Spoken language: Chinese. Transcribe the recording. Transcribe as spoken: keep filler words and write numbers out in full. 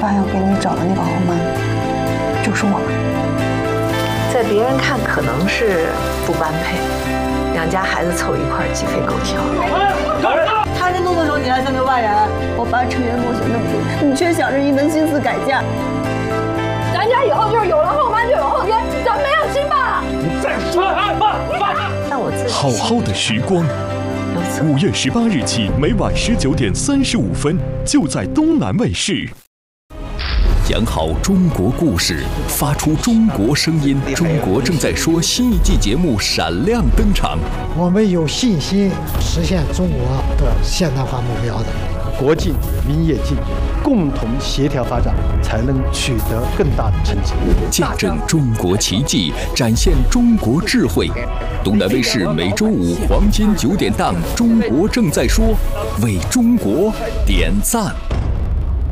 发要给你找的那个后妈，就是我。 在别人看可能是不般配，两家孩子凑一块鸡飞狗跳。 他这弄的时候你还想着外人，我把成员磨损那么多，你却想着一门心思改嫁。 咱家以后就是有了后妈就有后天，咱没有亲爸。 你再说爸爸爸。 但我自己好好的时光。五月十八日起，每晚十九点三十五分，就在东南卫视。 讲好中国故事，发出中国声音。中国正在说新一季节目闪亮登场。 我们有信心实现中国的现代化目标的。 国进民业进，共同协调发展，才能取得更大的成绩。 见证中国奇迹，展现中国智慧。东南卫视每周五黄金九点档《中国正在说》，为中国点赞。